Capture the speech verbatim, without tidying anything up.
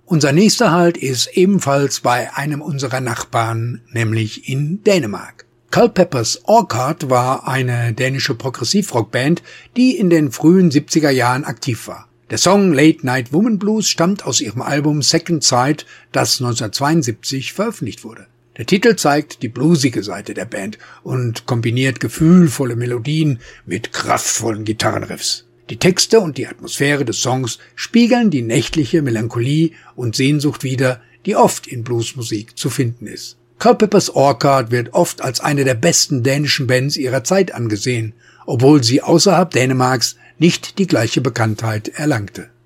Unser nächster Halt ist ebenfalls bei einem unserer Nachbarn, nämlich in Dänemark. Culpepper's Orchard war eine dänische Progressivrockband, die in den frühen siebziger Jahren aktiv war. Der Song Late Night Woman Blues stammt aus ihrem Album Second Sight, das neunzehnhundertzweiundsiebzig veröffentlicht wurde. Der Titel zeigt die bluesige Seite der Band und kombiniert gefühlvolle Melodien mit kraftvollen Gitarrenriffs. Die Texte und die Atmosphäre des Songs spiegeln die nächtliche Melancholie und Sehnsucht wider, die oft in Bluesmusik zu finden ist. Culpepper's Orchard wird oft als eine der besten dänischen Bands ihrer Zeit angesehen, obwohl sie außerhalb Dänemarks nicht die gleiche Bekanntheit erlangte.